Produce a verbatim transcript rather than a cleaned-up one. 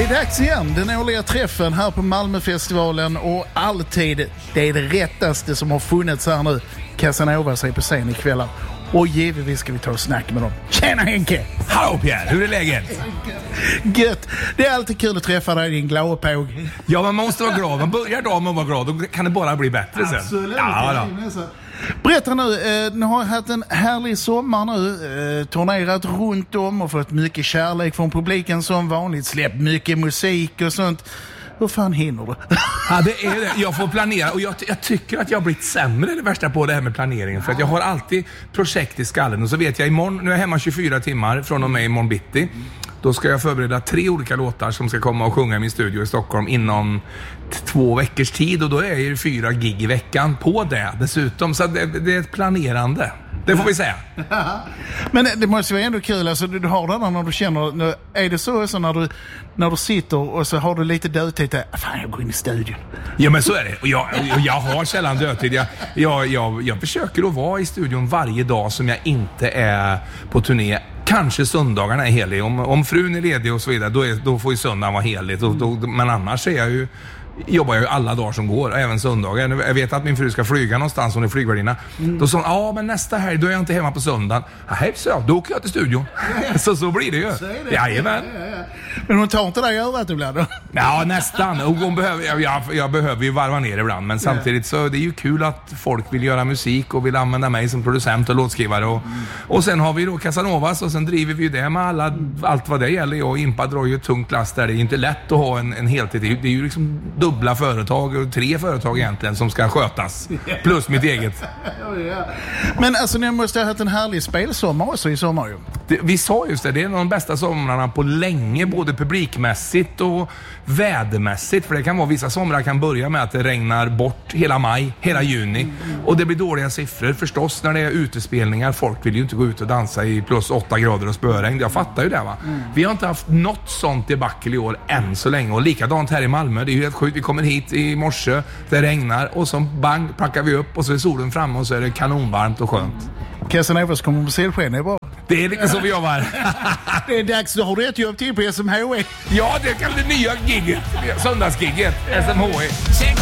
Det är dags igen, den årliga träffen här på Malmöfestivalen, och alltid det är det rättaste som har funnits här nu. Casanova sig på scen ikväll. Och givetvis ska vi ta och snacka med dem. Tjena Henke! Hallå Pierre, hur är läget? Gött! Det är alltid kul att träffa dig, din glada påg. Ja, man måste vara glad. Man börjar dagen med att vara glad, då kan det bara bli bättre sen. Absolut. Ja, berätta nu, eh, ni har haft en härlig sommar nu, eh, turnerat runt om och fått mycket kärlek från publiken som vanligt, släppt mycket musik och sånt. Hur fan hinner du? Ja, det är det. Jag får planera, och jag, jag tycker att jag har blivit sämre det värsta på det här med planeringen. För att jag har alltid projekt i skallen, och så vet jag imorgon, nu är jag hemma tjugofyra timmar från och med imorgon bitti. Då ska jag förbereda tre olika låtar som ska komma och sjunga i min studio i Stockholm inom t- två veckors tid. Och då är det ju fyra gig i veckan på det dessutom. Så det, det är ett planerande. Det får vi säga. Men det måste vara ändå kul, alltså du har det där när du känner, är det så, så när du, när du sitter och så har du lite dödtid där, fan jag går in i studion. Ja, men så är det. Och jag, och jag har sällan dödtid. Jag, jag, jag, jag försöker att vara i studion varje dag som jag inte är på turné. Kanske söndagarna är helig. Om, om frun är ledig och så vidare, då, är, då får ju söndagen vara heligt. Då, då, men annars är jag ju, jobbar jag ju alla dagar som går, även söndagar. Jag vet att min fru ska flyga någonstans, hon är flygvärdinna. Mm. Då sa hon, ja men nästa helg då är jag inte hemma på söndagen. Hej, så då åker jag till studion. så så blir det ju. Så är det. Jajamän. Ja, ja, ja. Men hon tar inte dig i örat ibland då? Ja, nästan. Och hon behöver, jag, jag, jag behöver ju varva ner ibland. Men samtidigt så det är ju kul att folk vill göra musik och vill använda mig som producent och låtskrivare. Och, mm. och sen har vi då Casanovas, och sen driver vi ju det med alla, allt vad det gäller. Jag och Impa drar ju ett tungt last där. Det är inte lätt att ha en, en heltid. Det är, det är ju liksom dubbla företag, och tre företag egentligen som ska skötas. Plus mitt eget. Men alltså ni måste ha haft en härlig spelsommar också i sommar ju. Det, vi sa just det, det är en av de bästa somrarna på länge, både publikmässigt och vädermässigt. För det kan vara, vissa somrar kan börja med att det regnar bort hela maj, hela juni. Och det blir dåliga siffror förstås när det är utespelningar. Folk vill ju inte gå ut och dansa i plus åtta grader och spöregn. Jag fattar ju det, va. Mm. Vi har inte haft något sånt debacle i år än så länge. Och likadant här i Malmö, det är ju helt sjukt. Vi kommer hit i morse, det regnar, och så bang, packar vi upp och så är solen framme och så är det kanonvarmt och skönt. Casanovas kommer på solsken, det är bra. Det är lite så vi jobbar. Det är dags, då har du ett jobb till på S M H E. Ja, det kan bli nya gigget, söndagsgigget, S M H E.